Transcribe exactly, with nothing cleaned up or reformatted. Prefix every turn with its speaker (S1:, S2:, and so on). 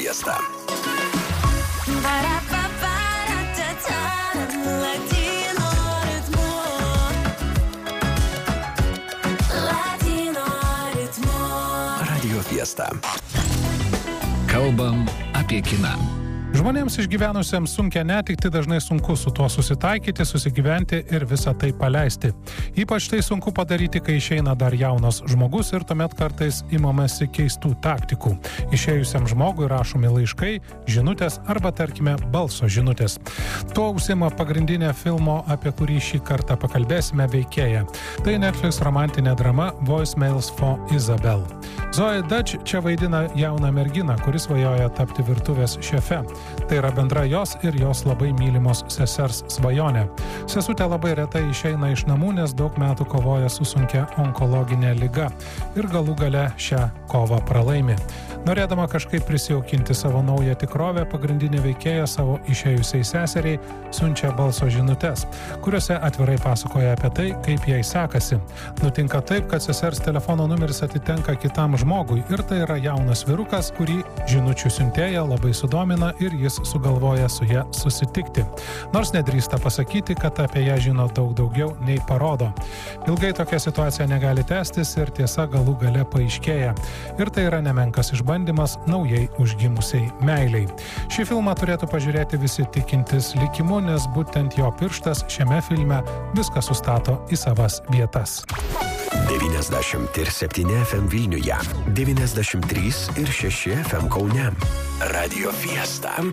S1: Fiesta. Radio Fiesta.
S2: Kalbam apie kiną.
S3: Žmonėms išgyvenusiems sunkia netikti dažnai sunku su tuo susitaikyti, susigyventi ir visą tai paleisti. Ypač tai sunku padaryti, kai išeina dar jaunas žmogus ir tuomet kartais imamasi keistų taktikų. Išėjusiam žmogui rašomi laiškai, žinutės arba, tarkime, balso žinutės. Tuo užsima pagrindinė filmo, apie kurį šį kartą pakalbėsime, veikėja. Tai Netflix romantinė drama Voicemails for Isabel. Zoe Dutch čia vaidina jauną merginą, kuris svajoja tapti virtuvės šefe. Tai yra bendra jos ir jos labai mylimos sesers svajonė. Sesutė labai retai išeina iš namų, nes daug metų kovoja su sunkia onkologinė liga ir galų gale šią kovą pralaimi. Norėdama kažkaip prisijaukinti savo naują tikrovę, pagrindinė veikėja savo išėjusiai seseriai siunčia balso žinutes, kuriuose atvirai pasakoja apie tai, kaip jai sekasi. Nutinka taip, kad sesers telefono numeris atitenka kitam žmogui ir tai yra jaunas vyrukas, kurį žinučių siuntėja labai sudomina ir jis sugalvoja su ja susitikti. Nors nedrįsta pasakyti, kad apie ją žino daug daugiau nei parodo. Ilgai tokia situacija negali tęstis ir tiesa galų gale paaiškėja. Ir tai yra nemenkas išbandymas naujai užgimusiai meiliai. Šį filmą turėtų pažiūrėti visi tikintis likimu, nes būtent jo pirštas šiame filme viską sustato į savas vietas.
S1: devyniasdešimt septyni F M Vilniuje, devyniasdešimt trys ir šeši F M Kaune. Radio Fiesta.